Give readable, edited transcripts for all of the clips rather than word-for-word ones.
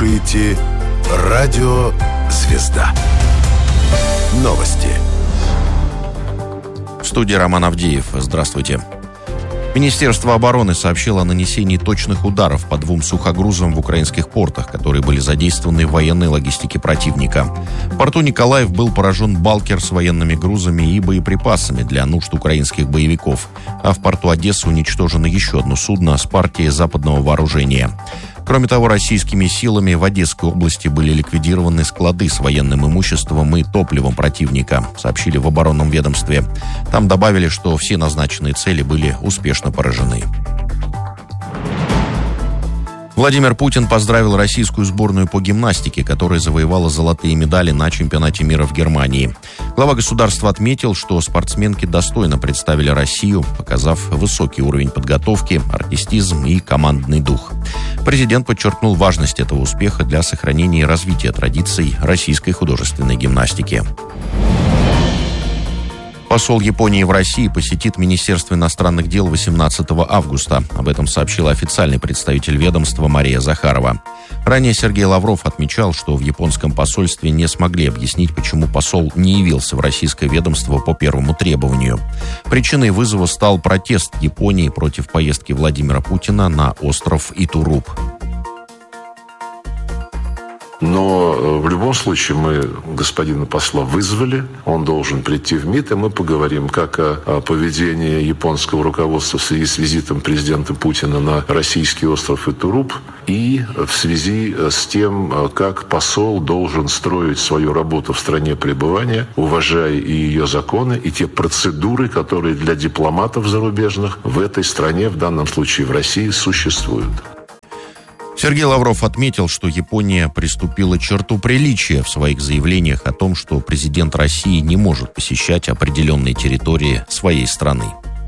слушаете «Радио Звезда». Новости. В студии Роман Авдеев. Здравствуйте. Министерство обороны сообщило о нанесении точных ударов по 2 сухогрузам в украинских портах, которые были задействованы в военной логистике противника. В порту Николаев был поражен балкер с военными грузами и боеприпасами для нужд украинских боевиков, а в порту Одессы уничтожено еще одно судно с партией западного вооружения. Кроме того, российскими силами в Одесской области были ликвидированы склады с военным имуществом и топливом противника, сообщили в оборонном ведомстве. Там добавили, что все назначенные цели были успешно поражены. Владимир Путин поздравил российскую сборную по гимнастике, которая завоевала золотые медали на чемпионате мира в Германии. Глава государства отметил, что спортсменки достойно представили Россию, показав высокий уровень подготовки, артистизм и командный дух. Президент подчеркнул важность этого успеха для сохранения и развития традиций российской художественной гимнастики. Посол Японии в России посетит Министерство иностранных дел 18 августа. Об этом сообщила официальный представитель ведомства Мария Захарова. Ранее Сергей Лавров отмечал, что в японском посольстве не смогли объяснить, почему посол не явился в российское ведомство по первому требованию. Причиной вызова стал протест Японии против поездки Владимира Путина на остров Итуруб. Но в любом случае мы господина посла вызвали, он должен прийти в МИД, и мы поговорим как о поведении японского руководства в связи с визитом президента Путина на российский остров Итуруб и в связи с тем, как посол должен строить свою работу в стране пребывания, уважая и ее законы, и те процедуры, которые для дипломатов зарубежных в этой стране, в данном случае в России, существуют. Сергей Лавров отметил, что Япония приступила к черту приличия в своих заявлениях о том, что президент России не может посещать определенные территории своей страны.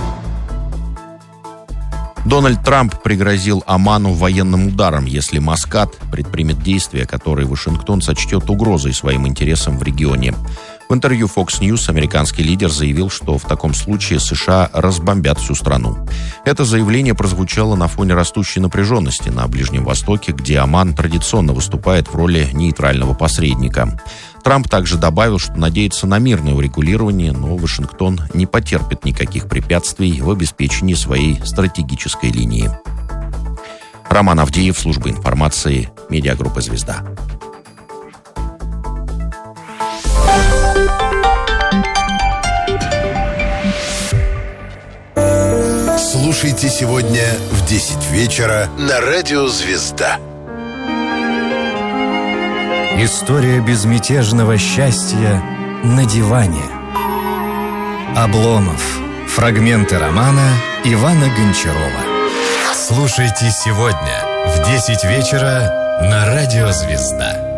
Дональд Трамп пригрозил Оману военным ударом, если Маскат предпримет действия, которые Вашингтон сочтет угрозой своим интересам в регионе. В интервью Fox News американский лидер заявил, что в таком случае США разбомбят всю страну. Это заявление прозвучало на фоне растущей напряженности на Ближнем Востоке, где Оман традиционно выступает в роли нейтрального посредника. Трамп также добавил, что надеется на мирное урегулирование, но Вашингтон не потерпит никаких препятствий в обеспечении своей стратегической линии. Роман Авдеев, служба информации, медиагруппа «Звезда». Слушайте сегодня в 10 вечера на «Радио Звезда». История безмятежного счастья на диване. Обломов. Фрагменты романа Ивана Гончарова. Слушайте сегодня в 10 вечера на «Радио Звезда».